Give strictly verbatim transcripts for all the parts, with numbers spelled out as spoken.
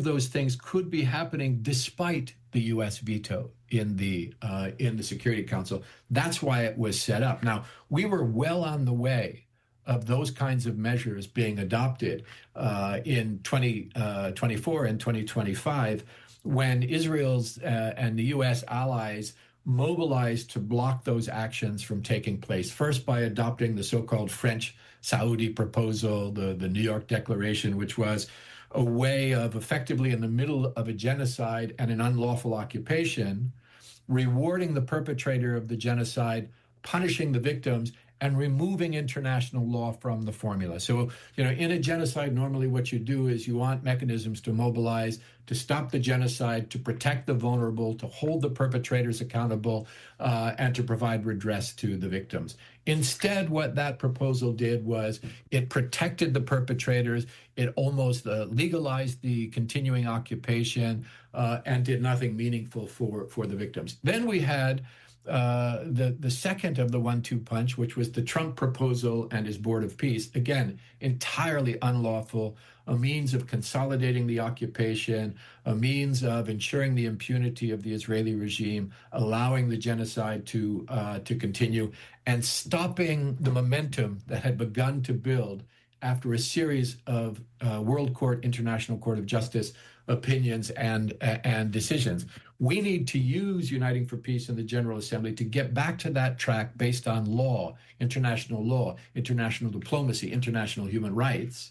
of those things could be happening despite the U S veto in the uh, in the Security Council. That's why it was set up. Now, we were well on the way of those kinds of measures being adopted uh, in twenty twenty-four and twenty twenty-five, when Israel's uh, and the U S allies mobilized to block those actions from taking place. First, by adopting the so-called French-Saudi proposal, the, the New York Declaration, which was a way of effectively in the middle of a genocide and an unlawful occupation, rewarding the perpetrator of the genocide, punishing the victims, and removing international law from the formula. So, you know, in a genocide, normally what you do is you want mechanisms to mobilize, to stop the genocide, to protect the vulnerable, to hold the perpetrators accountable, uh, and to provide redress to the victims. Instead, what that proposal did was it protected the perpetrators, it almost uh, legalized the continuing occupation, uh, and did nothing meaningful for, for the victims. Then we had Uh, the the second of the one two punch, which was the Trump proposal and his Board of Peace, again, entirely unlawful, a means of consolidating the occupation, a means of ensuring the impunity of the Israeli regime, allowing the genocide to uh, to continue, and stopping the momentum that had begun to build after a series of uh, World Court, International Court of Justice opinions and uh, and decisions. We need to use Uniting for Peace in the General Assembly to get back to that track based on law, international law, international diplomacy, international human rights,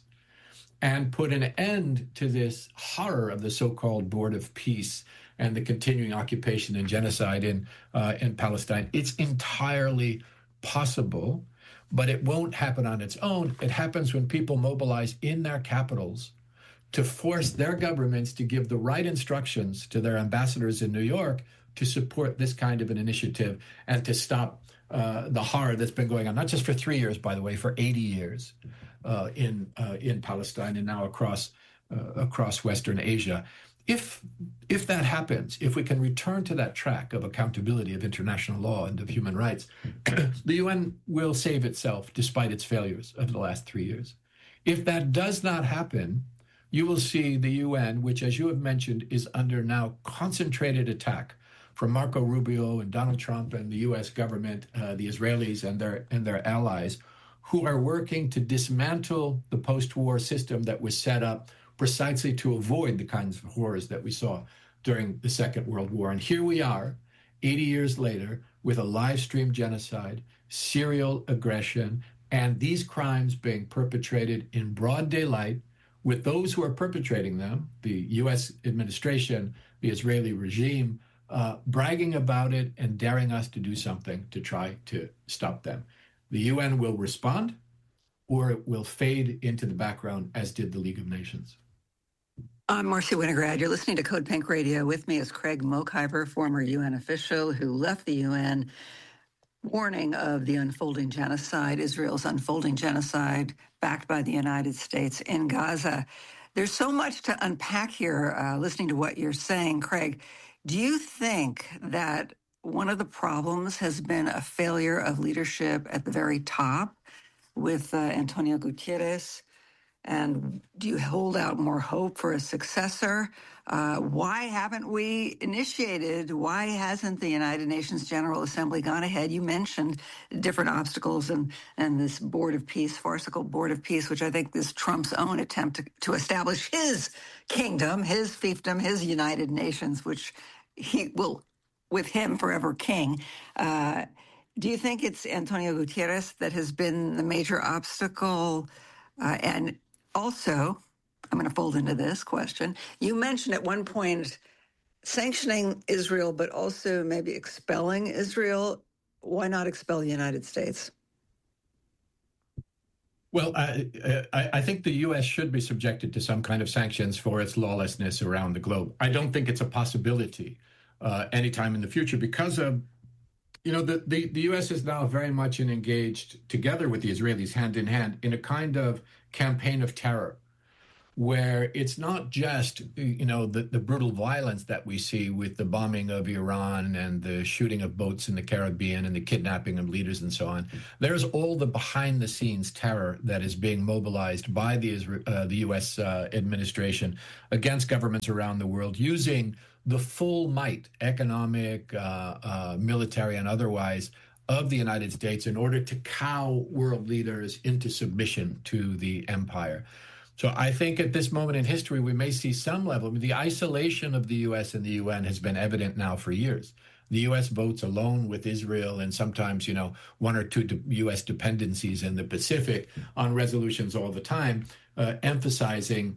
and put an end to this horror of the so-called Board of Peace and the continuing occupation and genocide in uh, in Palestine. It's entirely possible, but it won't happen on its own. It happens when people mobilize in their capitals to force their governments to give the right instructions to their ambassadors in New York to support this kind of an initiative and to stop uh, the horror that's been going on, not just for three years, by the way, for eighty years uh, in uh, in Palestine and now across uh, across Western Asia. If if that happens, if we can return to that track of accountability of international law and of human rights, the U N will save itself despite its failures of the last three years. If that does not happen, you will see the U N, which, as you have mentioned, is under now concentrated attack from Marco Rubio and Donald Trump and the U S government, uh, the Israelis and their and their allies, who are working to dismantle the post-war system that was set up precisely to avoid the kinds of horrors that we saw during the Second World War. And here we are, eighty years later, with a live-stream genocide, serial aggression, and these crimes being perpetrated in broad daylight, with those who are perpetrating them, the U S administration, the Israeli regime, uh, bragging about it and daring us to do something to try to stop them. The U N will respond, or it will fade into the background, as did the League of Nations. I'm Marcia Winograd. You're listening to Code Pink Radio. With me is Craig Mokhiber, former U N official who left the U N, warning of the unfolding genocide, Israel's unfolding genocide, backed by the United States in Gaza. There's so much to unpack here, uh, listening to what you're saying. Craig, do you think that one of the problems has been a failure of leadership at the very top with uh, Antonio Gutierrez? And do you hold out more hope for a successor? Uh, why haven't we initiated? Why hasn't the United Nations General Assembly gone ahead? You mentioned different obstacles and, and this Board of Peace, farcical Board of Peace, which I think is Trump's own attempt to, to establish his kingdom, his fiefdom, his United Nations, which he will, with him, forever king. Uh, do you think it's Antonio Gutierrez that has been the major obstacle? Uh, and also, I'm going to fold into this question. You mentioned at one point sanctioning Israel, but also maybe expelling Israel. Why not expel the United States? Well, I, I, I think the U S should be subjected to some kind of sanctions for its lawlessness around the globe. I don't think it's a possibility uh, anytime in the future because of, you know, the, the, the U S is now very much engaged together with the Israelis, hand in hand, in a kind of campaign of terror, where it's not just, you know, the, the brutal violence that we see with the bombing of Iran and the shooting of boats in the Caribbean and the kidnapping of leaders and so on. There's all the behind the scenes terror that is being mobilized by the, uh, the U S uh, administration against governments around the world, using the full might, economic, uh, uh, military, and otherwise, of the United States in order to cow world leaders into submission to the empire. So I think at this moment in history, we may see some level. I mean, the isolation of the U S and the U N has been evident now for years. The U S votes alone with Israel and sometimes, you know, one or two U S dependencies in the Pacific on resolutions all the time, uh, emphasizing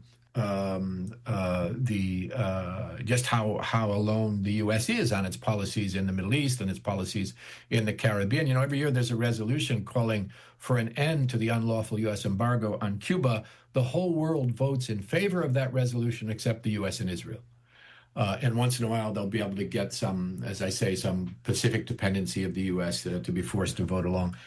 um, uh, the uh, just how how alone the U S is on its policies in the Middle East and its policies in the Caribbean. You know, every year there's a resolution calling for an end to the unlawful U S embargo on Cuba. The whole world votes in favor of that resolution except the U S and Israel. Uh, and once in a while, they'll be able to get some, as I say, some Pacific dependency of the U S uh, to be forced to vote along.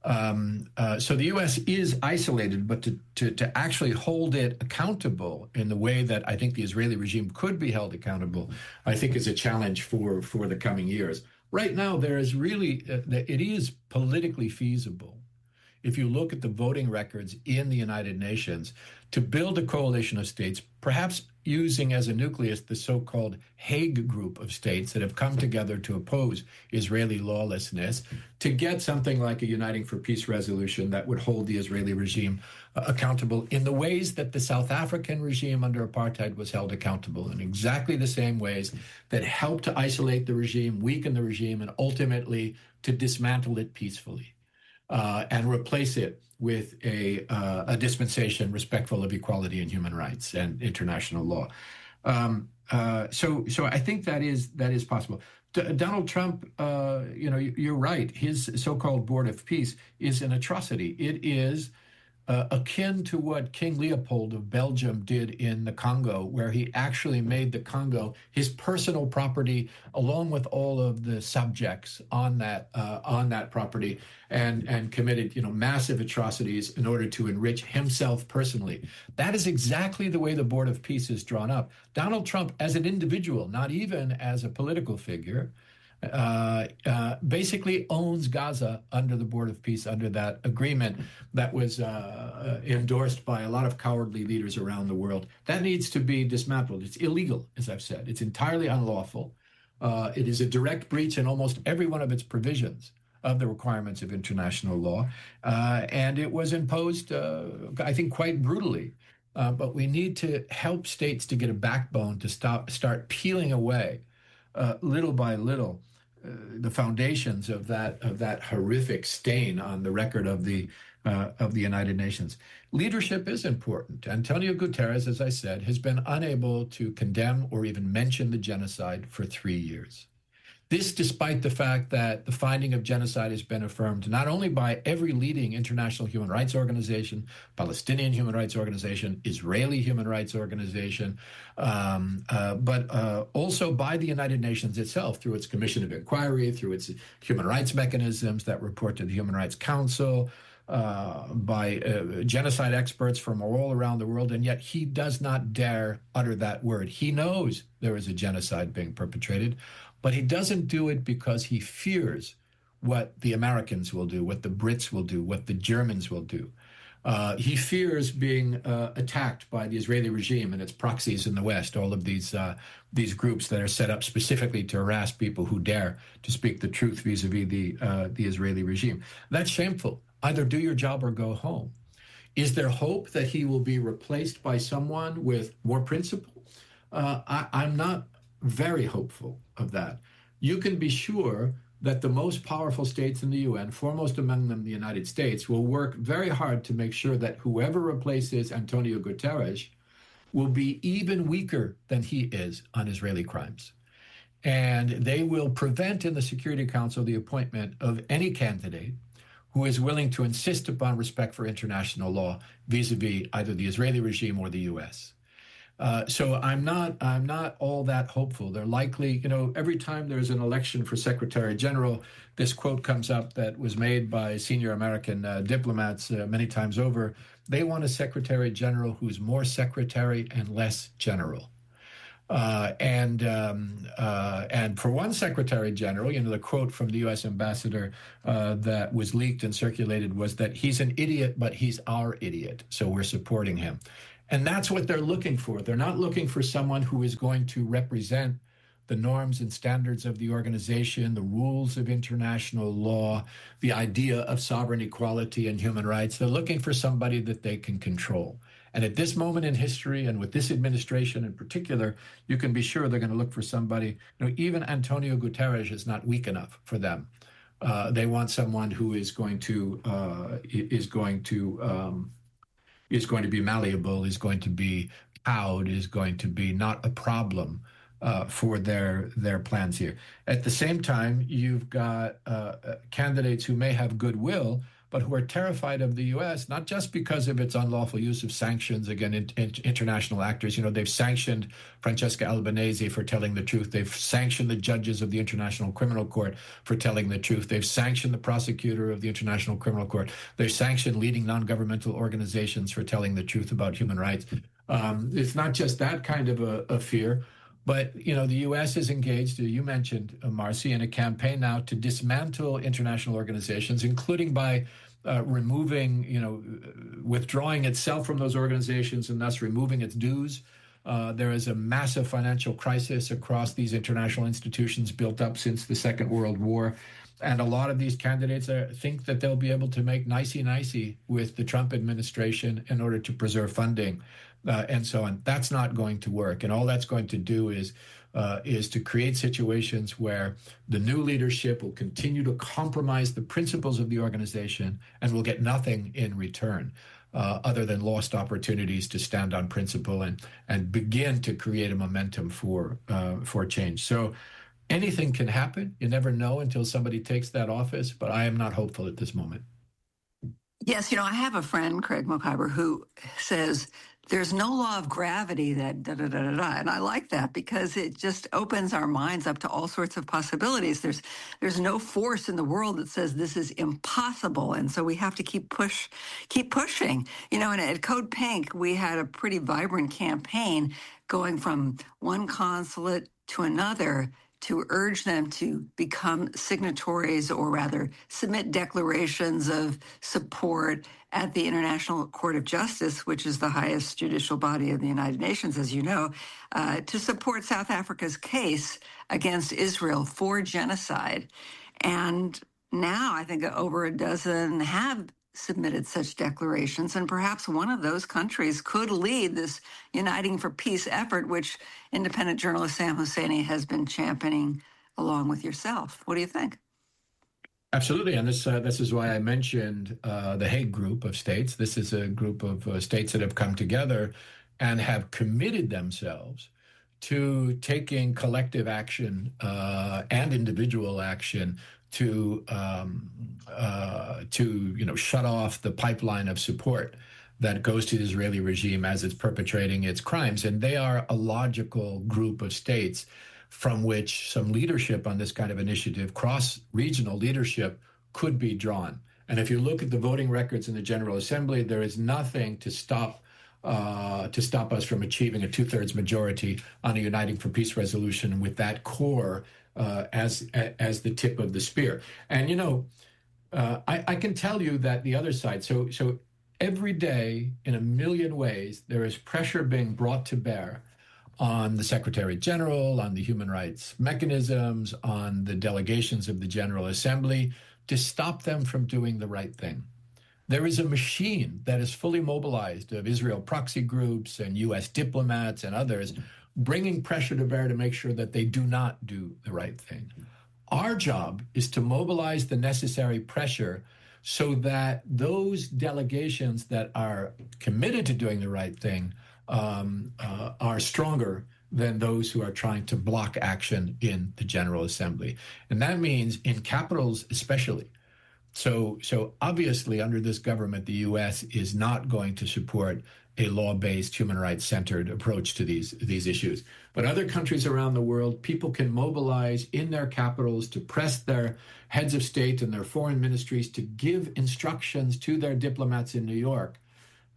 Um, uh, so the U S is isolated, but to, to, to actually hold it accountable in the way that I think the Israeli regime could be held accountable, I think is a challenge for, for the coming years. Right now, there is really, uh, it is politically feasible, if you look at the voting records in the United Nations, to build a coalition of states, perhaps using as a nucleus the so-called Hague group of states that have come together to oppose Israeli lawlessness, to get something like a Uniting for Peace resolution that would hold the Israeli regime uh, accountable in the ways that the South African regime under apartheid was held accountable, in exactly the same ways that helped to isolate the regime, weaken the regime, and ultimately to dismantle it peacefully. Uh, and replace it with a, uh, a dispensation respectful of equality and human rights and international law. Um, uh, so, so I think that is that is possible. D- Donald Trump, uh, you know, you're right. His so-called Board of Peace is an atrocity. It is uh, akin to what King Leopold of Belgium did in the Congo, where he actually made the Congo his personal property, along with all of the subjects on that uh, on that property, and and committed, you know, massive atrocities in order to enrich himself personally. That is exactly the way the Board of Peace is drawn up. Donald Trump, as an individual, not even as a political figure, Uh, uh, basically owns Gaza under the Board of Peace, under that agreement that was uh, endorsed by a lot of cowardly leaders around the world. That needs to be dismantled. It's illegal, as I've said. It's entirely unlawful. Uh, it is a direct breach in almost every one of its provisions of the requirements of international law. Uh, and it was imposed, uh, I think, quite brutally. Uh, but we need to help states to get a backbone to stop, start peeling away, uh, little by little, Uh, the foundations of that of that horrific stain on the record of the uh, of the United Nations. Leadership is important. Antonio Guterres, as I said, has been unable to condemn or even mention the genocide for three years. This, despite the fact that the finding of genocide has been affirmed not only by every leading international human rights organization, Palestinian human rights organization, Israeli human rights organization, um, uh, but uh, also by the United Nations itself through its Commission of Inquiry, through its human rights mechanisms that report to the Human Rights Council, uh, by uh, genocide experts from all around the world, and yet he does not dare utter that word. He knows there is a genocide being perpetrated, but he doesn't do it because he fears what the Americans will do, what the Brits will do, what the Germans will do. Uh, he fears being uh, attacked by the Israeli regime and its proxies in the West, all of these uh, these groups that are set up specifically to harass people who dare to speak the truth vis-a-vis the, uh, the Israeli regime. That's shameful. Either do your job or go home. Is there hope that he will be replaced by someone with more principle? Uh, I, I'm not very hopeful of that. You can be sure that the most powerful states in the U N, foremost among them the United States, will work very hard to make sure that whoever replaces Antonio Guterres will be even weaker than he is on Israeli crimes. And they will prevent in the Security Council the appointment of any candidate who is willing to insist upon respect for international law vis-a-vis either the Israeli regime or the U S. Uh, so I'm not I'm not all that hopeful. They're likely, you know, every time there's an election for Secretary General, this quote comes up that was made by senior American uh, diplomats uh, many times over. They want a secretary general who's more secretary and less general. Uh, and um, uh, and for one secretary general, you know, the quote from the U S ambassador uh, that was leaked and circulated was that he's an idiot, but he's our idiot, so we're supporting him. And that's what they're looking for. They're not looking for someone who is going to represent the norms and standards of the organization, the rules of international law, the idea of sovereign equality and human rights. They're looking for somebody that they can control. And at this moment in history, and with this administration in particular, you can be sure they're going to look for somebody. You know, even Antonio Guterres is not weak enough for them. Uh, they want someone who is going to uh, is going to um, is going to be malleable, is going to be cowed, is going to be not a problem uh, for their their plans here. At the same time, you've got uh, candidates who may have goodwill, but who are terrified of the U S, not just because of its unlawful use of sanctions against in, in, international actors. You know, they've sanctioned Francesca Albanese for telling the truth. They've sanctioned the judges of the International Criminal Court for telling the truth. They've sanctioned the prosecutor of the International Criminal Court. They've sanctioned leading non-governmental organizations for telling the truth about human rights. Um, it's not just that kind of a, a fear. But, you know, the U S is engaged, you mentioned, uh, Marcy, in a campaign now to dismantle international organizations, including by uh, removing, you know, withdrawing itself from those organizations and thus removing its dues. Uh, there is a massive financial crisis across these international institutions built up since the Second World War. And a lot of these candidates are, think that they'll be able to make nicey-nicey with the Trump administration in order to preserve funding. Uh, and so on. That's not going to work. And all that's going to do is uh, is to create situations where the new leadership will continue to compromise the principles of the organization and will get nothing in return uh, other than lost opportunities to stand on principle and and begin to create a momentum for uh, for change. So anything can happen. You never know until somebody takes that office, but I am not hopeful at this moment. Yes, you know, I have a friend, Craig Mokhiber, who says there's no law of gravity that da da da da da, and I like that because it just opens our minds up to all sorts of possibilities. There's there's no force in the world that says this is impossible, and so we have to keep push keep pushing. You know, and at Code Pink, we had a pretty vibrant campaign going from one consulate to another to urge them to become signatories, or rather submit declarations of support at the International Court of Justice, which is the highest judicial body of the United Nations, as you know, uh, to support South Africa's case against Israel for genocide. And now I think over a dozen have submitted such declarations, and perhaps one of those countries could lead this Uniting for Peace effort, which independent journalist Sam Husseini has been championing along with yourself. What do you think? Absolutely, and this uh, this is why I mentioned uh, the Hague Group of states. This is a group of uh, states that have come together and have committed themselves to taking collective action uh, and individual action to um, uh, to you know shut off the pipeline of support that goes to the Israeli regime as it's perpetrating its crimes. And they are a logical group of states from which some leadership on this kind of initiative, cross-regional leadership, could be drawn. And if you look at the voting records in the General Assembly, there is nothing to stop uh, to stop us from achieving a two-thirds majority on a Uniting for Peace resolution with that core uh, as as the tip of the spear. And you know, uh, I, I can tell you that the other side. So so every day, in a million ways, there is pressure being brought to bear on the Secretary General, on the human rights mechanisms, on the delegations of the General Assembly, to stop them from doing the right thing. There is a machine that is fully mobilized of Israel proxy groups and U S diplomats and others, bringing pressure to bear to make sure that they do not do the right thing. Our job is to mobilize the necessary pressure so that those delegations that are committed to doing the right thing Um, uh, are stronger than those who are trying to block action in the General Assembly. And that means in capitals especially. So, so obviously under this government, the U S is not going to support a law-based, human rights-centered approach to these, these issues. But other countries around the world, people can mobilize in their capitals to press their heads of state and their foreign ministries to give instructions to their diplomats in New York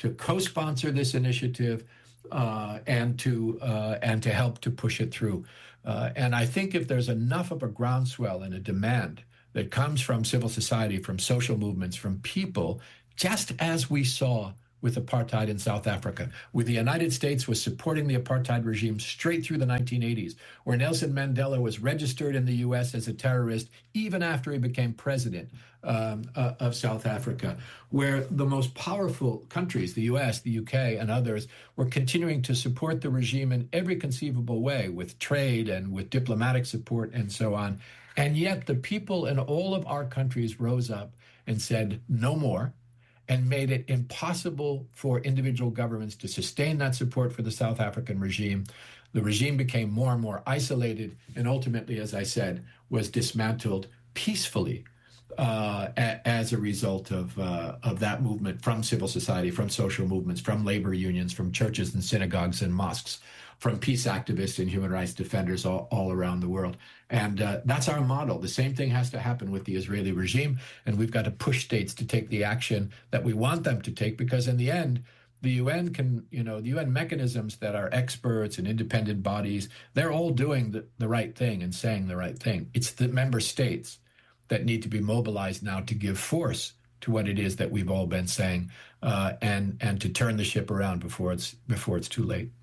to co-sponsor this initiative uh, and to uh, and to help to push it through. Uh, and I think if there's enough of a groundswell and a demand that comes from civil society, from social movements, from people, just as we saw with apartheid in South Africa, where the United States was supporting the apartheid regime straight through the nineteen eighties, where Nelson Mandela was registered in the U S as a terrorist even after he became president um, uh, of South Africa, where the most powerful countries, the U S, the U K, and others, were continuing to support the regime in every conceivable way, with trade and with diplomatic support and so on. And yet the people in all of our countries rose up and said, no more, and made it impossible for individual governments to sustain that support for the South African regime. The regime became more and more isolated and ultimately, as I said, was dismantled peacefully uh, a, as a result of, uh, of that movement from civil society, from social movements, from labor unions, from churches and synagogues and mosques, from peace activists and human rights defenders all, all around the world. And uh, that's our model. The same thing has to happen with the Israeli regime, and we've got to push states to take the action that we want them to take, because in the end, the U N can, you know, the U N mechanisms that are experts and independent bodies, they're all doing the, the right thing and saying the right thing. It's the member states that need to be mobilized now to give force to what it is that we've all been saying, uh, and and to turn the ship around before it's before it's too late.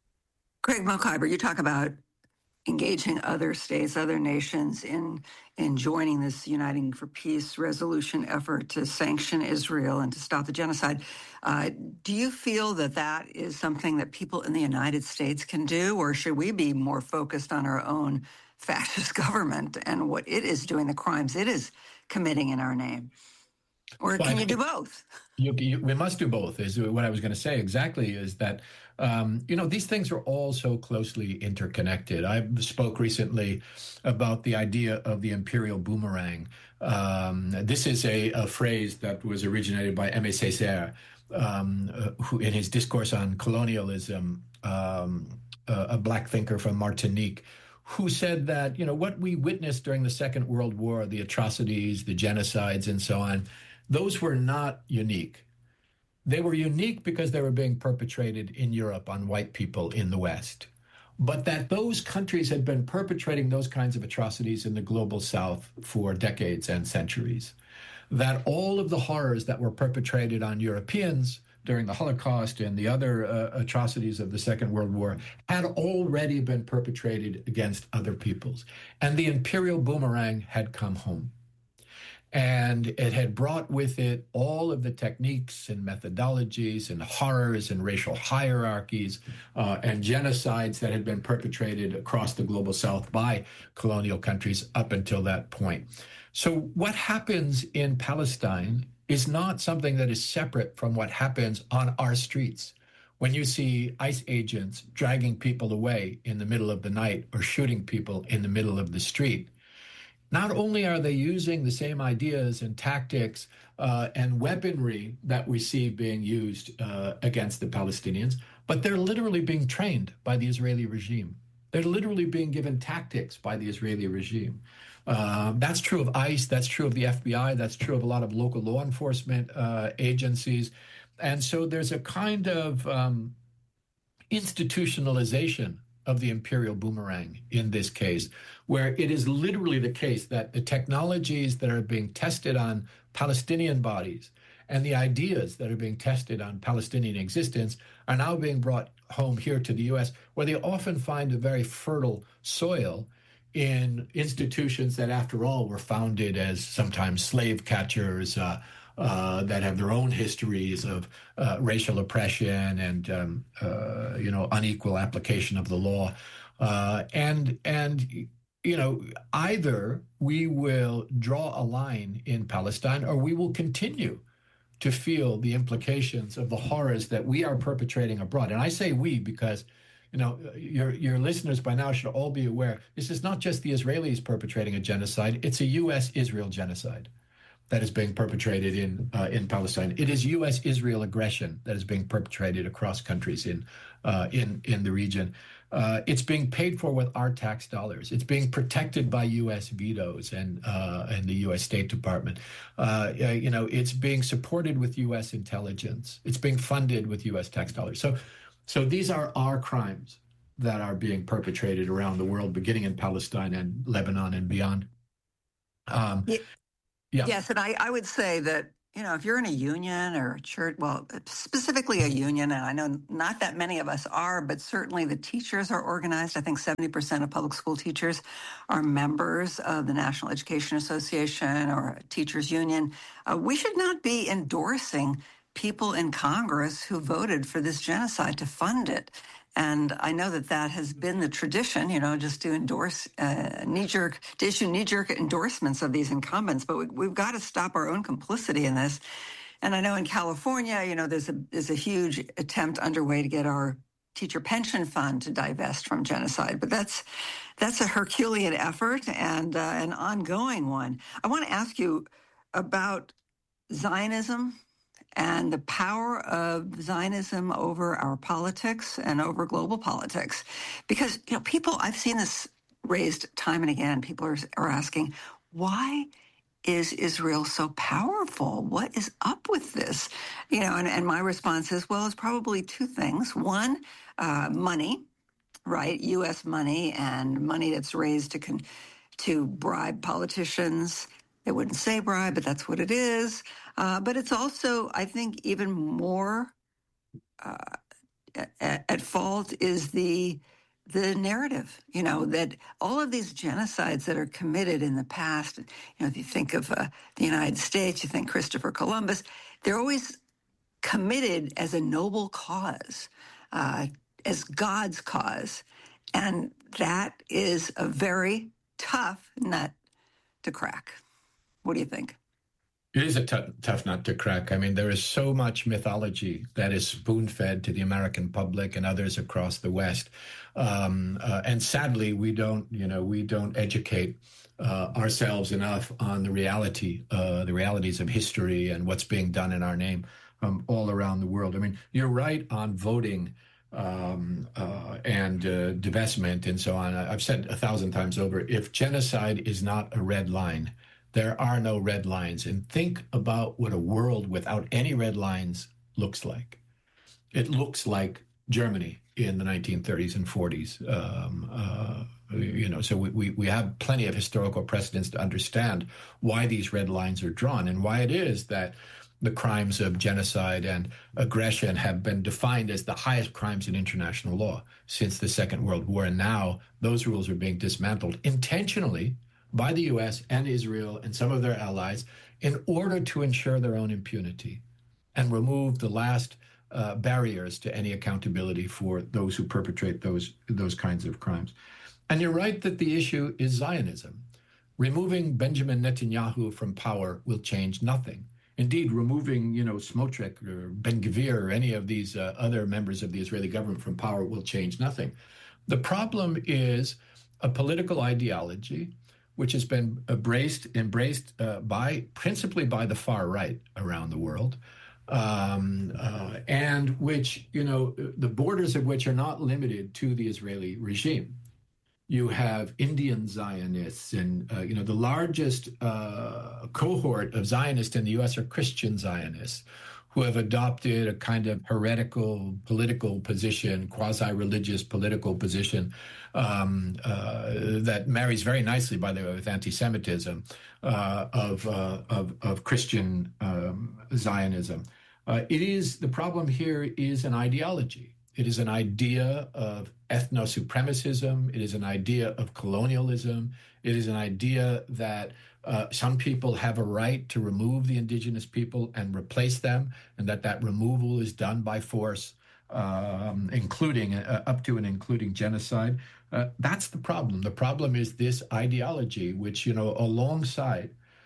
Craig Mokhiber, you talk about engaging other states, other nations in in joining this Uniting for Peace resolution effort to sanction Israel and to stop the genocide. Uh, do you feel that that is something that people in the United States can do, or should we be more focused on our own fascist government and what it is doing, the crimes it is committing in our name? Or can you do both? You, you, we must do both, is what I was going to say exactly, is that, um, you know, these things are all so closely interconnected. I spoke recently about the idea of the imperial boomerang. Um, this is a, a phrase that was originated by Aimé Césaire, um, uh, who, in his discourse on colonialism, um, uh, a black thinker from Martinique, who said that, you know, what we witnessed during the Second World War, the atrocities, the genocides, and so on, those were not unique. They were unique because they were being perpetrated in Europe on white people in the West. But that those countries had been perpetrating those kinds of atrocities in the global South for decades and centuries. That all of the horrors that were perpetrated on Europeans during the Holocaust and the other uh, atrocities of the Second World War had already been perpetrated against other peoples. And the imperial boomerang had come home. And it had brought with it all of the techniques and methodologies and horrors and racial hierarchies uh, and genocides that had been perpetrated across the global South by colonial countries up until that point. So what happens in Palestine is not something that is separate from what happens on our streets. When you see ICE agents dragging people away in the middle of the night or shooting people in the middle of the street, not only are they using the same ideas and tactics uh, and weaponry that we see being used uh, against the Palestinians, but they're literally being trained by the Israeli regime. They're literally being given tactics by the Israeli regime. Uh, that's true of ICE, that's true of the F B I, that's true of a lot of local law enforcement uh, agencies. And so there's a kind of um, institutionalization of the imperial boomerang in this case, where it is literally the case that the technologies that are being tested on Palestinian bodies and the ideas that are being tested on Palestinian existence are now being brought home here to the U S, where they often find a very fertile soil in institutions that, after all, were founded as sometimes slave catchers, uh, Uh, that have their own histories of uh, racial oppression and um, uh, you know, unequal application of the law, uh, and and you know, either we will draw a line in Palestine or we will continue to feel the implications of the horrors that we are perpetrating abroad. And I say we because, you know, your your listeners by now should all be aware this is not just the Israelis perpetrating a genocide; it's a U S Israel genocide that is being perpetrated in uh, in Palestine. It is U S Israel aggression that is being perpetrated across countries in uh, in in the region. Uh, it's being paid for with our tax dollars. It's being protected by U S vetoes and uh, and the U S State Department. Uh, you know, it's being supported with U S intelligence. It's being funded with U S tax dollars. So, so these are our crimes that are being perpetrated around the world, beginning in Palestine and Lebanon and beyond. Um, yeah. yeah. Yes, and I, I would say that, you know, if you're in a union or a church, well, specifically a union, and I know not that many of us are, but certainly the teachers are organized. I think seventy percent of public school teachers are members of the National Education Association or a teachers union. Uh, we should not be endorsing people in Congress who voted for this genocide to fund it. And I know that that has been the tradition, you know, just to endorse uh, knee-jerk, to issue knee-jerk endorsements of these incumbents. But we, we've got to stop our own complicity in this. And I know in California, you know, there's a there's a huge attempt underway to get our teacher pension fund to divest from genocide. But that's that's a Herculean effort and uh, an ongoing one. I want to ask you about Zionism and the power of Zionism over our politics and over global politics. Because, you know, people, I've seen this raised time and again. People are, are asking, why is Israel so powerful? What is up with this? You know, and, and my response is, well, it's probably two things. One, uh, money, right? U S money and money that's raised to con- to bribe politicians. They wouldn't say bribe, but that's what it is. Uh, but it's also, I think, even more uh, at, at fault is the the narrative. You know, that all of these genocides that are committed in the past. You know, if you think of uh, the United States, you think Christopher Columbus. They're always committed as a noble cause, uh, as God's cause, and that is a very tough nut to crack. What do you think? It is a t- tough nut to crack. I mean, there is so much mythology that is spoon-fed to the American public and others across the West, um, uh, and sadly, we don't, you know, we don't educate uh, ourselves enough on the reality, uh, the realities of history and what's being done in our name um, all around the world. I mean, you're right on voting um, uh, and uh, divestment and so on. I've said a thousand times over: if genocide is not a red line, there are no red lines. And think about what a world without any red lines looks like. It looks like Germany in the nineteen thirties and forties. Um, uh, you know, so we, we, we have plenty of historical precedents to understand why these red lines are drawn and why it is that the crimes of genocide and aggression have been defined as the highest crimes in international law since the Second World War. And now those rules are being dismantled intentionally by the U S and Israel and some of their allies in order to ensure their own impunity and remove the last uh, barriers to any accountability for those who perpetrate those those kinds of crimes. And you're right that the issue is Zionism. Removing Benjamin Netanyahu from power will change nothing. Indeed, removing, you know, Smotrich or Ben-Gvir or any of these uh, other members of the Israeli government from power will change nothing. The problem is a political ideology which has been embraced, embraced uh, by principally by the far right around the world, um, uh, and which, you know, the borders of which are not limited to the Israeli regime. You have Indian Zionists, and uh, you know, the largest uh, cohort of Zionists in the U S are Christian Zionists, who have adopted a kind of heretical political position, quasi-religious political position um, uh, that marries very nicely, by the way, with anti-Semitism uh, of, uh, of of Christian um, Zionism. Uh, it is the problem here is an ideology. It is an idea of ethno-supremacism. It is an idea of colonialism. It is an idea that uh, some people have a right to remove the indigenous people and replace them, and that that removal is done by force, um, including uh, up to and including genocide. Uh, that's the problem. The problem is this ideology, which, you know, alongside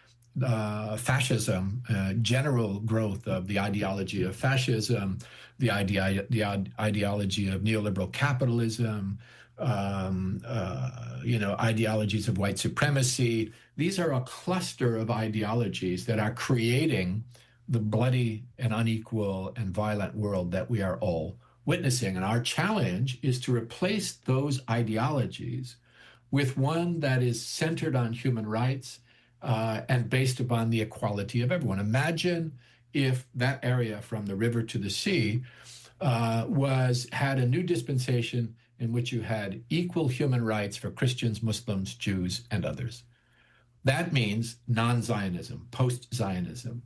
Uh, fascism, uh, general growth of the ideology of fascism, the idea, the ideology of neoliberal capitalism, um, uh, you know, ideologies of white supremacy. These are a cluster of ideologies that are creating the bloody and unequal and violent world that we are all witnessing. And our challenge is to replace those ideologies with one that is centered on human rights uh, and based upon the equality of everyone. Imagine if that area from the river to the sea uh, was had a new dispensation in which you had equal human rights for Christians, Muslims, Jews, and others. That means non-Zionism, post-Zionism,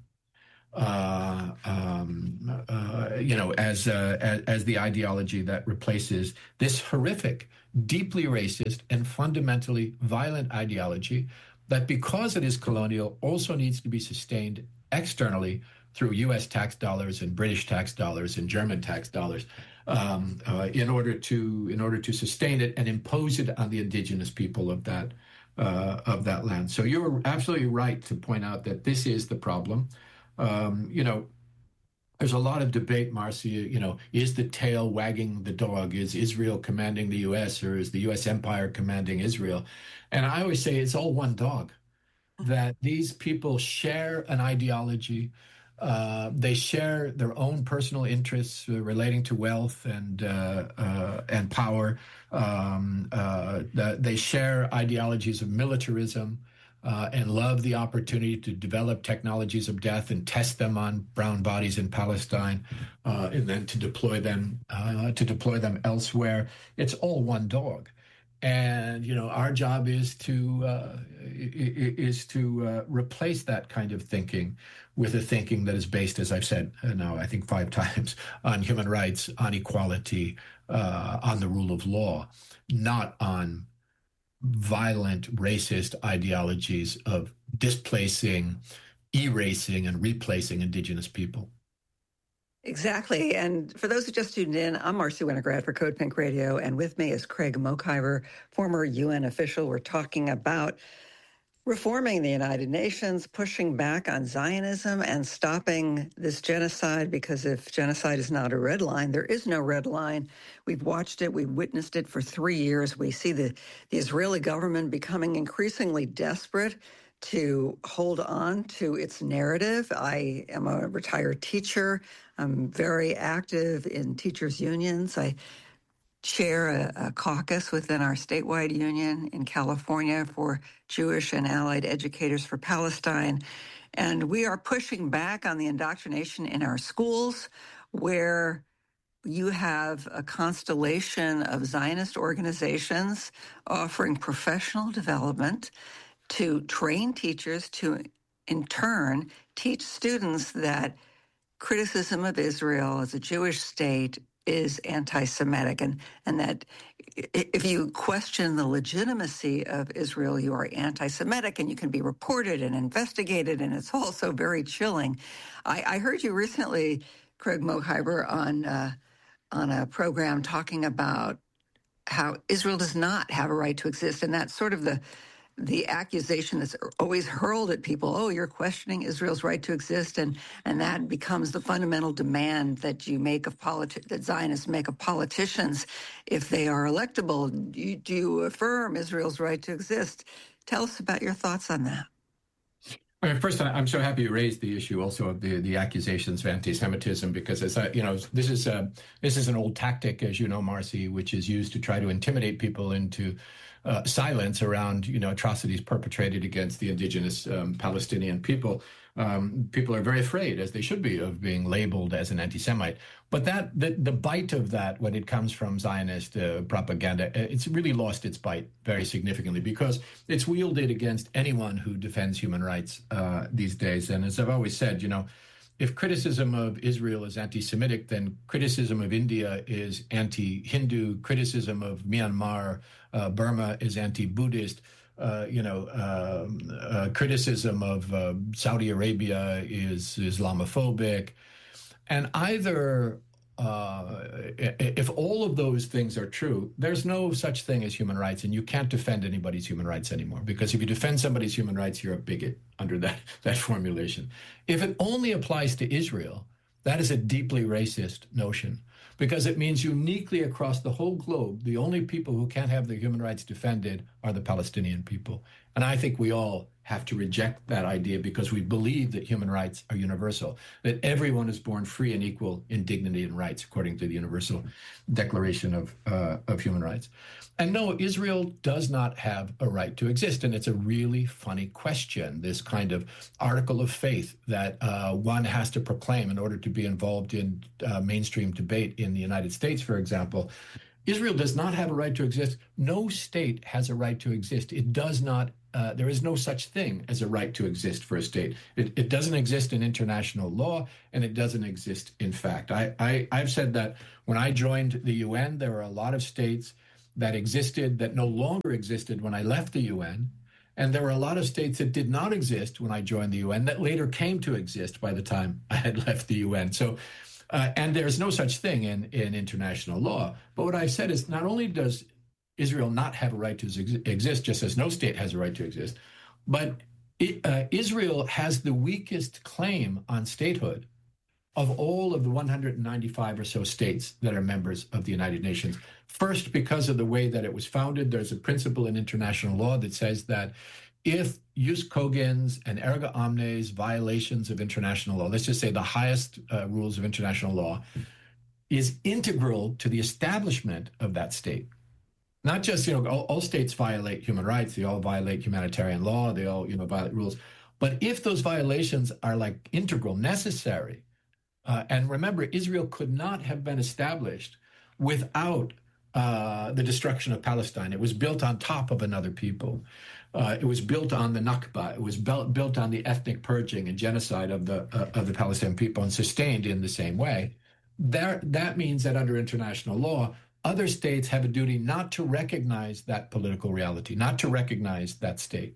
uh, um, uh, you know, as, uh, as as the ideology that replaces this horrific, deeply racist, and fundamentally violent ideology that, because it is colonial, also needs to be sustained externally through U S tax dollars and British tax dollars and German tax dollars um, uh, in order to in order to sustain it and impose it on the indigenous people of that uh, of that land. So you're absolutely right to point out that this is the problem. Um, you know, there's a lot of debate, Marcia, you know, is the tail wagging the dog? Is Israel commanding the U S, or is the U S empire commanding Israel? And I always say it's all one dog, that these people share an ideology. Uh, they share their own personal interests uh, relating to wealth and uh, uh, and power. Um, uh, the, they share ideologies of militarism uh, and love the opportunity to develop technologies of death and test them on brown bodies in Palestine, uh, and then to deploy them uh, to deploy them elsewhere. It's all one dog. And, you know, our job is to uh, is to uh, replace that kind of thinking with a thinking that is based, as I've said uh, now, I think five times, on human rights, on equality, uh, on the rule of law, not on violent, racist ideologies of displacing, erasing, and replacing indigenous people. Exactly. And for those who just tuned in, I'm Marcy Winograd for Code Pink Radio, and with me is Craig Mokhiber, former U N official. We're talking about reforming the United Nations, pushing back on Zionism, and stopping this genocide, because if genocide is not a red line, there is no red line. We've watched it. We've witnessed it for three years. We see the, the Israeli government becoming increasingly desperate to hold on to its narrative. I am a retired teacher. I'm very active in teachers' unions. I chair a, a caucus within our statewide union in California for Jewish and allied educators for Palestine. And we are pushing back on the indoctrination in our schools, where you have a constellation of Zionist organizations offering professional development to train teachers to, in turn, teach students that criticism of Israel as a Jewish state is anti-Semitic, and, and that if you question the legitimacy of Israel, you are anti-Semitic, and you can be reported and investigated, and it's also very chilling. I, I heard you recently, Craig Mokhiber, on, uh, on a program talking about how Israel does not have a right to exist, and that's sort of the the accusation that's always hurled at people. Oh, you're questioning Israel's right to exist, and and that becomes the fundamental demand that you make of politi- that Zionists make of politicians if they are electable. Do you, do you affirm Israel's right to exist? Tell us about your thoughts on that. I mean, first, I'm so happy you raised the issue also of the, the accusations of anti-Semitism, because as I, you know, this is a, this is an old tactic, as you know, Marcy, which is used to try to intimidate people into uh, silence around, you know, atrocities perpetrated against the indigenous um, Palestinian people. Um, people are very afraid, as they should be, of being labeled as an anti-Semite. But that the, the bite of that, when it comes from Zionist uh, propaganda, it's really lost its bite very significantly, because it's wielded against anyone who defends human rights uh, these days. And as I've always said, you know, if criticism of Israel is anti-Semitic, then criticism of India is anti-Hindu, criticism of Myanmar, uh, Burma is anti-Buddhist. Uh, you know, uh, uh, criticism of uh, Saudi Arabia is Islamophobic. And either, uh, if all of those things are true, there's no such thing as human rights, and you can't defend anybody's human rights anymore, because if you defend somebody's human rights, you're a bigot under that, that formulation. If it only applies to Israel, that is a deeply racist notion, because it means uniquely across the whole globe, the only people who can't have their human rights defended are the Palestinian people. And I think we all have to reject that idea because we believe that human rights are universal, that everyone is born free and equal in dignity and rights, according to the Universal Declaration of, uh, of Human Rights. And no, Israel does not have a right to exist. And it's a really funny question, this kind of article of faith that uh, one has to proclaim in order to be involved in uh, mainstream debate in the United States, for example. Israel does not have a right to exist. No state has a right to exist. It does not, uh, there is no such thing as a right to exist for a state. It, it doesn't exist in international law, and it doesn't exist in fact. I, I, I've said that when I joined the U N, there were a lot of states that existed that no longer existed when I left the U N. And there were a lot of states that did not exist when I joined the U N that later came to exist by the time I had left the U N. So, uh, and there's no such thing in, in international law. But what I said is not only does Israel not have a right to ex- exist, just as no state has a right to exist, but it, uh, Israel has the weakest claim on statehood of all of the one hundred ninety-five or so states that are members of the United Nations. First, because of the way that it was founded, there's a principle in international law that says that if jus cogens and erga omnes violations of international law, let's just say the highest uh, rules of international law, is integral to the establishment of that state. Not just, you know, all, all states violate human rights, they all violate humanitarian law, they all, you know, violate rules. But if those violations are like integral, necessary, Uh, and remember, Israel could not have been established without uh, the destruction of Palestine. It was built on top of another people. Uh, it was built on the Nakba. It was built, built on the ethnic purging and genocide of the uh, of the Palestinian people, and sustained in the same way. There, that means that under international law, other states have a duty not to recognize that political reality, not to recognize that state.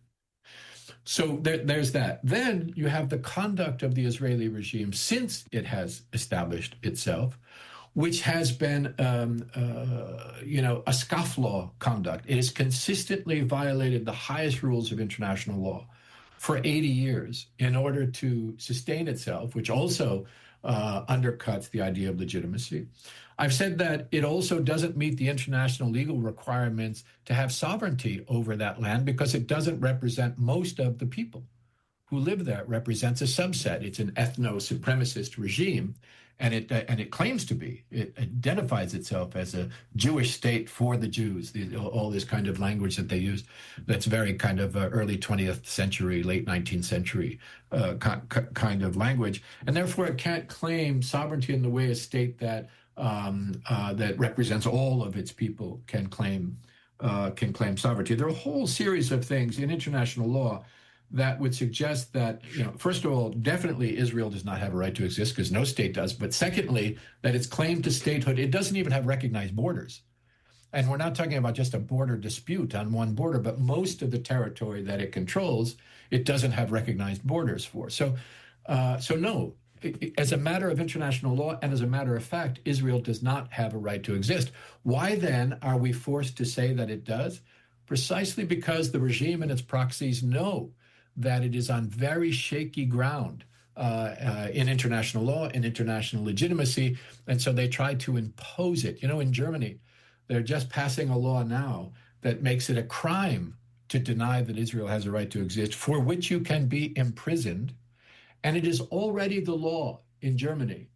So there, there's that. Then you have the conduct of the Israeli regime since it has established itself, which has been, um, uh, you know, a scofflaw conduct. It has consistently violated the highest rules of international law for eighty years in order to sustain itself, which also uh, undercuts the idea of legitimacy. I've said that it also doesn't meet the international legal requirements to have sovereignty over that land because it doesn't represent most of the people who live there. It represents a subset. It's an ethno-supremacist regime, and it uh, and it claims to be. It identifies itself as a Jewish state for the Jews, the, all this kind of language that they use that's very kind of uh, early twentieth century, late nineteenth century uh, kind of language. And therefore, it can't claim sovereignty in the way a state that Um, uh, that represents all of its people can claim uh, can claim sovereignty. There are a whole series of things in international law that would suggest that, you know, first of all, definitely Israel does not have a right to exist because no state does. But secondly, that its claim to statehood, it doesn't even have recognized borders. And we're not talking about just a border dispute on one border, but most of the territory that it controls, it doesn't have recognized borders for. So, uh, so no. As a matter of international law and as a matter of fact, Israel does not have a right to exist. Why then are we forced to say that it does? Precisely because the regime and its proxies know that it is on very shaky ground uh, uh, in international law and international legitimacy, and so they try to impose it. You know, in Germany, they're just passing a law now that makes it a crime to deny that Israel has a right to exist, for which you can be imprisoned. And it is already the law in Germany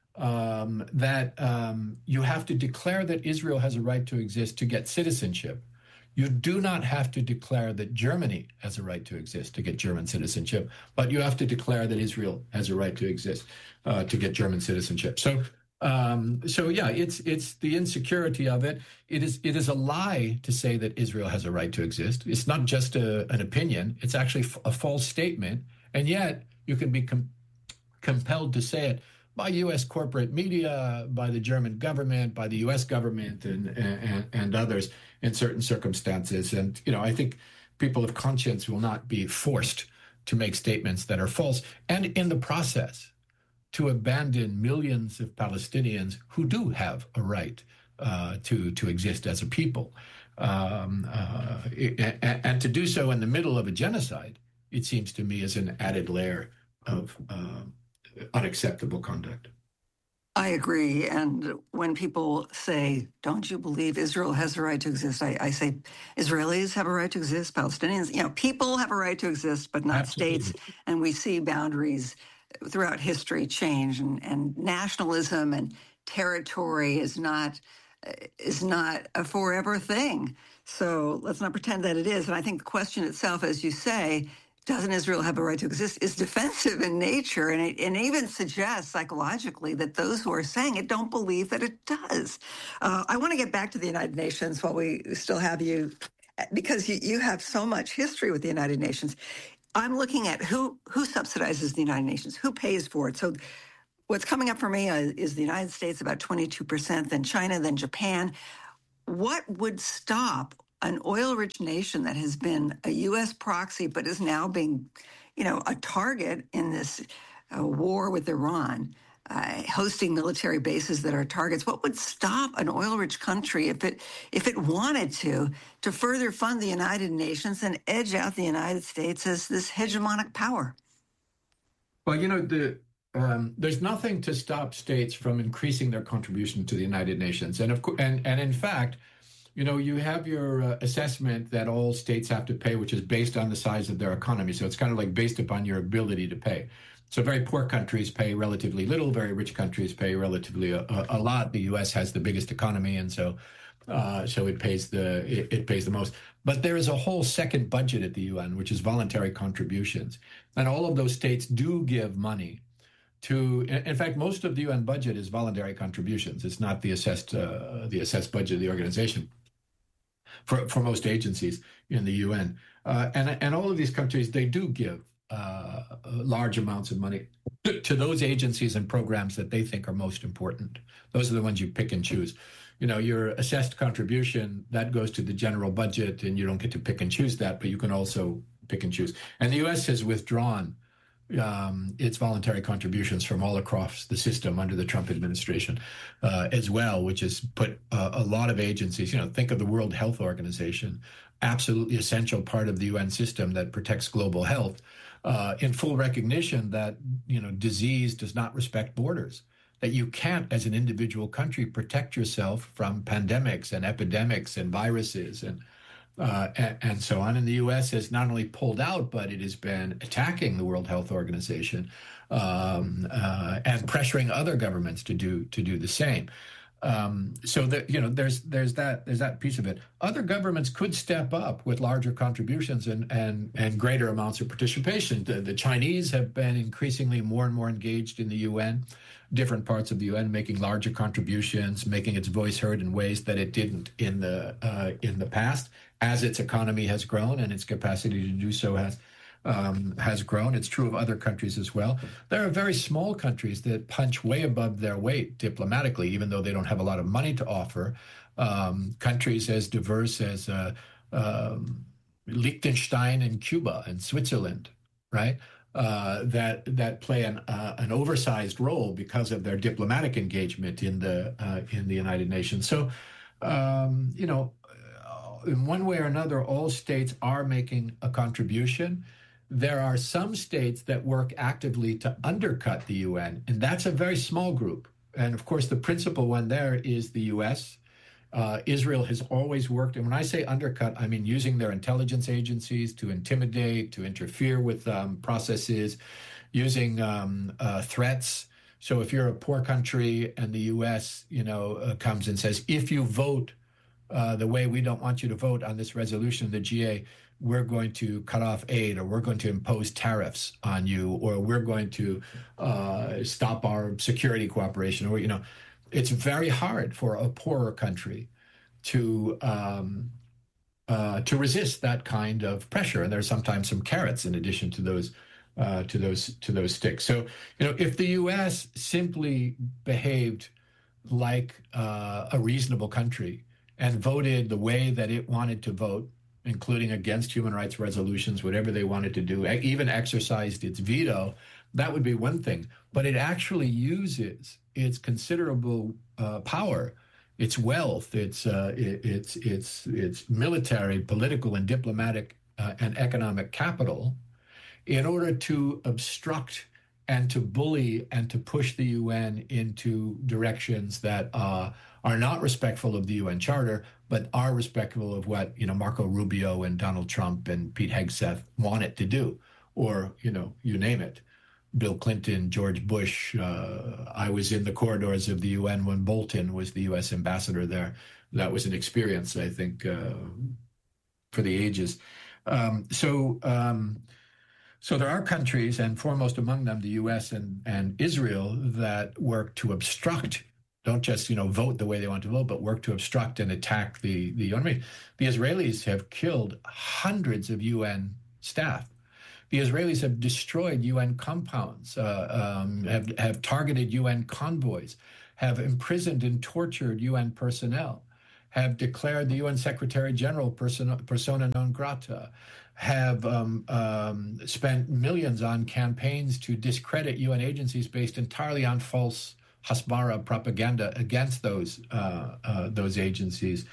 um, that um, you have to declare that Israel has a right to exist to get citizenship. You do not have to declare that Germany has a right to exist to get German citizenship, but you have to declare that Israel has a right to exist uh, to get German citizenship. So, um, so yeah, it's it's the insecurity of it. It is it is a lie to say that Israel has a right to exist. It's not just a, an opinion. It's actually a false statement, and yet you can be com- compelled to say it by U S corporate media, by the German government, by the U S government, and, and, and others in certain circumstances. And, you know, I think people of conscience will not be forced to make statements that are false, and in the process to abandon millions of Palestinians who do have a right uh, to, to exist as a people. Um, uh, and, and to do so in the middle of a genocide, it seems to me, is an added layer of uh, unacceptable conduct. I agree. And when people say, don't you believe Israel has a right to exist? I, I say Israelis have a right to exist, Palestinians, you know, people have a right to exist, but not Absolutely. states. And we see boundaries throughout history change, and, and nationalism and territory is not is not a forever thing. So let's not pretend that it is. And I think the question itself, as you say, doesn't Israel have a right to exist, is defensive in nature, and it and even suggests psychologically that those who are saying it don't believe that it does. Uh, I want to get back to the United Nations while we still have you, because you, you have so much history with the United Nations. I'm looking at who who subsidizes the United Nations, who pays for it. So what's coming up for me is the United States, about twenty-two percent, then China, then Japan. What would stop an oil-rich nation that has been a U S proxy but is now being, you know, a target in this uh, war with Iran, uh, hosting military bases that are targets? What would stop an oil-rich country if it if it wanted to to further fund the United Nations and edge out the United States as this hegemonic power? Well, you know, the um, there's nothing to stop states from increasing their contribution to the United Nations, and of course, and and in fact, you know, you have your uh, assessment that all states have to pay, which is based on the size of their economy. So it's kind of like based upon your ability to pay. So very poor countries pay relatively little, very rich countries pay relatively a, a lot. The U S has the biggest economy, and so uh, so it pays the it, it pays the most. But there is a whole second budget at the U N, which is voluntary contributions, and all of those states do give money to. In fact, most of the U N budget is voluntary contributions. It's not the assessed uh, the assessed budget of the organization. For, for most agencies in the U N. Uh, and, and all of these countries, they do give uh, large amounts of money to, to those agencies and programs that they think are most important. Those are the ones you pick and choose. You know, your assessed contribution, that goes to the general budget, and you don't get to pick and choose that, but you can also pick and choose. And the U S has withdrawn Um, its voluntary contributions from all across the system under the Trump administration uh, as well, which has put uh, a lot of agencies, you know, think of the World Health Organization, absolutely essential part of the U N system that protects global health, uh, in full recognition that, you know, disease does not respect borders, that you can't, as an individual country, protect yourself from pandemics and epidemics and viruses and Uh, and, and so on. And the U S has not only pulled out, but it has been attacking the World Health Organization um, uh, and pressuring other governments to do to do the same. Um, so that, you know, there's there's that there's that piece of it. Other governments could step up with larger contributions and and and greater amounts of participation. The, the Chinese have been increasingly more and more engaged in the U N, different parts of the U N, making larger contributions, making its voice heard in ways that it didn't in the uh, in the past, as its economy has grown and its capacity to do so has. Um, has grown. It's true of other countries as well. There are very small countries that punch way above their weight diplomatically, even though they don't have a lot of money to offer. Um, countries as diverse as uh, um, Liechtenstein and Cuba and Switzerland, right? Uh, that that play an uh, an oversized role because of their diplomatic engagement in the uh, in the United Nations. So, um, you know, in one way or another, all states are making a contribution. There are some states that work actively to undercut the U N, and that's a very small group. And of course, the principal one there is the U S. Uh, Israel has always worked, and when I say undercut, I mean using their intelligence agencies to intimidate, to interfere with um, processes, using um, uh, threats. So if you're a poor country and the U S, you know, uh, comes and says, if you vote uh, the way we don't want you to vote on this resolution of the G A, we're going to cut off aid, or we're going to impose tariffs on you, or we're going to uh, stop our security cooperation, or, you know, it's very hard for a poorer country to um, uh, to resist that kind of pressure. And there's sometimes some carrots in addition to those uh, to those to those sticks. So, you know, if the U S simply behaved like uh, a reasonable country and voted the way that it wanted to vote, including against human rights resolutions, whatever they wanted to do, even exercised its veto, that would be one thing. But it actually uses its considerable uh, power, its wealth, its uh, its its its military, political, and diplomatic uh, and economic capital in order to obstruct and to bully and to push the U N into directions that uh, are not respectful of the U N Charter, but are respectful of what, you know, Marco Rubio and Donald Trump and Pete Hegseth want it to do, or, you know, you name it. Bill Clinton, George Bush. Uh, I was in the corridors of the U N when Bolton was the U S ambassador there. That was an experience, I think, uh, for the ages. Um, so, um, so there are countries, and foremost among them, the U S and, and Israel, that work to obstruct. Don't just, you know, vote the way they want to vote, but work to obstruct and attack the the U N. The Israelis have killed hundreds of U N staff. The Israelis have destroyed U N compounds, uh, um, have, have targeted U N convoys, have imprisoned and tortured U N personnel, have declared the U N Secretary General persona, persona non grata, have um, um, spent millions on campaigns to discredit U N agencies based entirely on false Hasbara propaganda against those uh, uh, those agencies.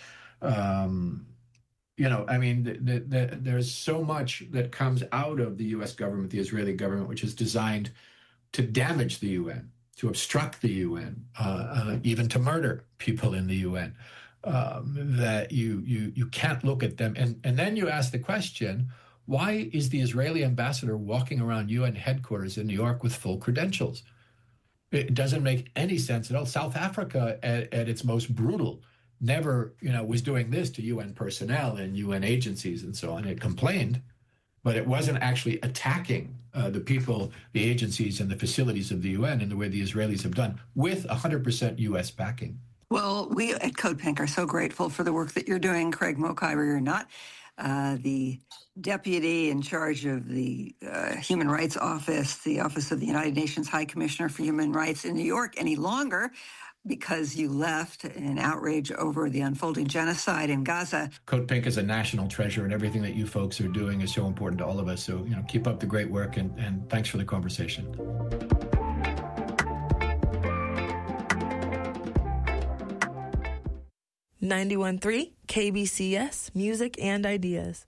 Um, You know, I mean, the, the, the, there's so much that comes out of the U S government, the Israeli government, which is designed to damage the U N, to obstruct the U N, uh, uh, even to murder people in the U N, um, that you you you can't look at them. And, and then you ask the question, why is the Israeli ambassador walking around U N headquarters in New York with full credentials? It doesn't make any sense at all. South Africa, at, at its most brutal, never, you know, was doing this to U N personnel and U N agencies and so on. It complained, but it wasn't actually attacking uh, the people, the agencies, and the facilities of the U N in the way the Israelis have done, with one hundred percent U S backing. Well, we at Code Pink are so grateful for the work that you're doing, Craig Mokhiber. You're not uh, the deputy in charge of the uh, Human Rights Office, the Office of the United Nations High Commissioner for Human Rights in New York any longer, because you left in outrage over the unfolding genocide in Gaza. Code Pink is a national treasure, and everything that you folks are doing is so important to all of us. So, you know, keep up the great work, and, and thanks for the conversation. ninety-one point three K B C S, Music and Ideas.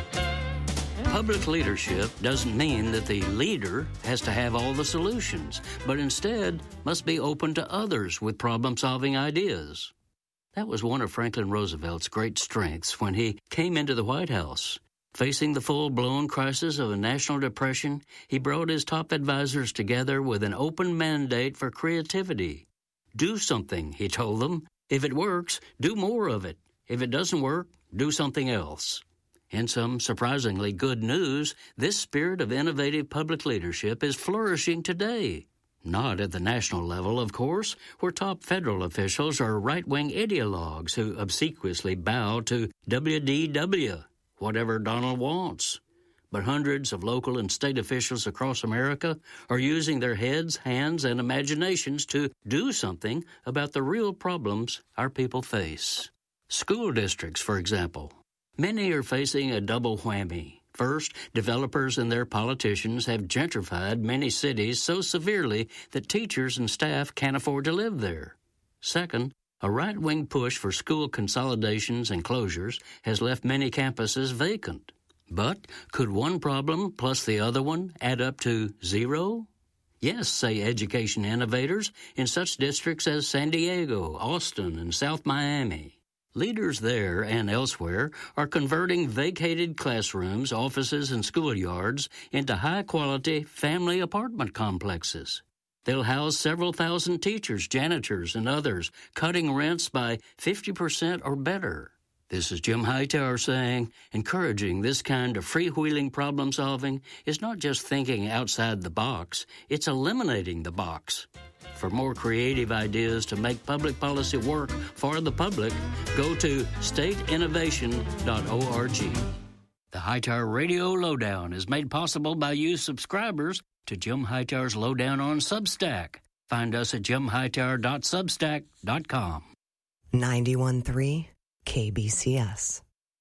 Public leadership doesn't mean that the leader has to have all the solutions, but instead must be open to others with problem-solving ideas. That was one of Franklin Roosevelt's great strengths when he came into the White House. Facing the full-blown crisis of a national depression, he brought his top advisors together with an open mandate for creativity. Do something, he told them. If it works, do more of it. If it doesn't work, do something else. In some surprisingly good news, this spirit of innovative public leadership is flourishing today. Not at the national level, of course, where top federal officials are right-wing ideologues who obsequiously bow to W D W, whatever Donald wants. But hundreds of local and state officials across America are using their heads, hands, and imaginations to do something about the real problems our people face. School districts, for example. Many are facing a double whammy. First, developers and their politicians have gentrified many cities so severely that teachers and staff can't afford to live there. Second, a right-wing push for school consolidations and closures has left many campuses vacant. But could one problem plus the other one add up to zero? Yes, say education innovators in such districts as San Diego, Austin, and South Miami. Leaders there and elsewhere are converting vacated classrooms, offices, and schoolyards into high-quality family apartment complexes. They'll house several thousand teachers, janitors, and others, cutting rents by fifty percent or better. This is Jim Hightower saying, encouraging this kind of freewheeling problem-solving is not just thinking outside the box, it's eliminating the box. For more creative ideas to make public policy work for the public, go to state innovation dot org. The Hightower Radio Lowdown is made possible by you subscribers to Jim Hightower's Lowdown on Substack. Find us at jim hightower dot substack dot com. ninety-one point three K B C S.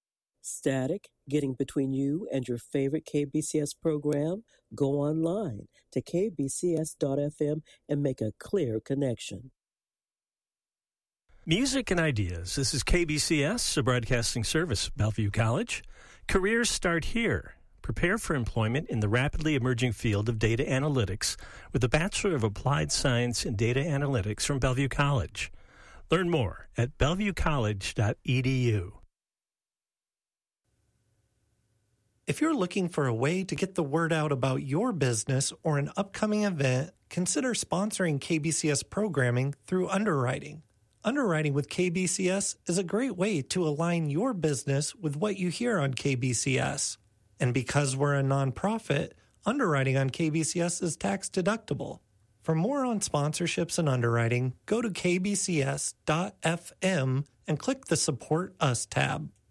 Static getting between you and your favorite K B C S program? Go online to k b c s dot f m and make a clear connection. Music and Ideas. This is K B C S, a broadcasting service, Bellevue College. Careers start here. Prepare for employment in the rapidly emerging field of data analytics with a Bachelor of Applied Science in Data Analytics from Bellevue College. Learn more at bellevue college dot e d u. If you're looking for a way to get the word out about your business or an upcoming event, consider sponsoring K B C S programming through underwriting. Underwriting with K B C S is a great way to align your business with what you hear on K B C S. And because we're a nonprofit, underwriting on K B C S is tax deductible. For more on sponsorships and underwriting, go to k b c s dot f m and click the Support Us tab.